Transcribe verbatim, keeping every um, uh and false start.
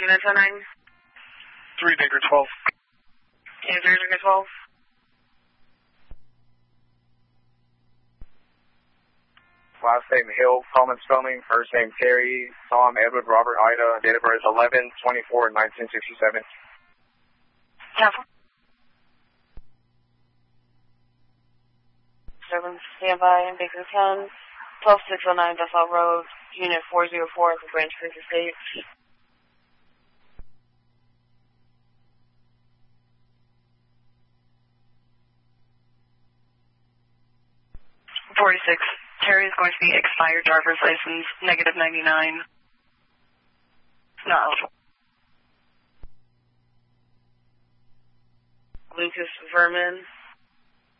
units oh nine. three Baker twelve. And three Baker twelve. Last name Hill, common spelling, first name Terry, Tom, Edward, Robert, Ida, date of birth eleven twenty-four nineteen sixty-seven. Cancel. seven, stand by, Baker ten, twelve six oh nine Bethel Road, Unit four oh four for Branch Creek Estates. forty-six. Terry is going to be expired driver's license, negative ninety-nine. Not eligible. Lucas Verman.